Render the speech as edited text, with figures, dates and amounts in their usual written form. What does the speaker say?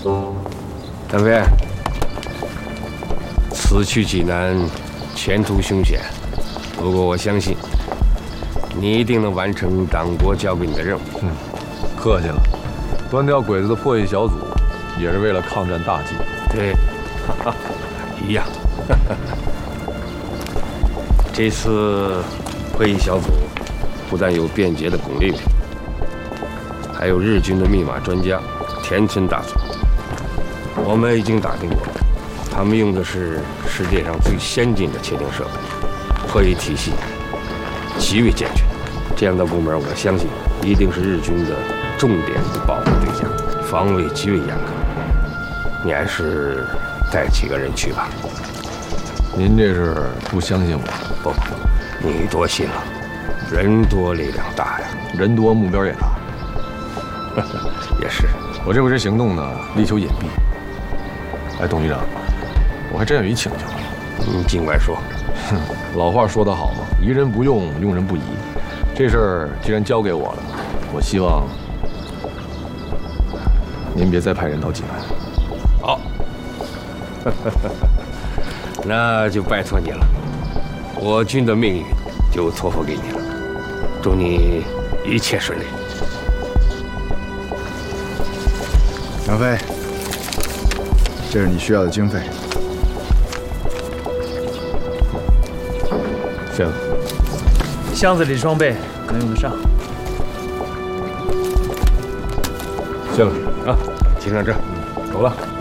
谭飞，此去济南，前途凶险。不过我相信，你一定能完成党国交给你的任务。 客气了。端掉鬼子的破译小组，也是为了抗战大计。 对，一样。这次破译小组不但有便捷的巩立伟，还有日军的密码专家田村大佐。我们已经打听过，他们用的是世界上最先进的窃听设备，破译体系极为健全。这样的部门，我相信一定是日军的重点保护对象，防卫极为严格。你还是带几个人去吧。 您这是不相信我？ 不，你多心了。人多力量大呀， 人多目标也大。 也是。 我这回这行动呢，力求隐蔽。哎，董局长，我还真有一请求。 你尽管说。 老话说得好嘛，疑人不用，用人不疑。这事儿既然交给我了，我希望您别再派人到济南。 好，那就拜托你了。我军的命运就托付给你了，祝你一切顺利。 杨飞，这是你需要的经费。 行， 箱子里装备能用得上。 行啊， 请上车， 走了。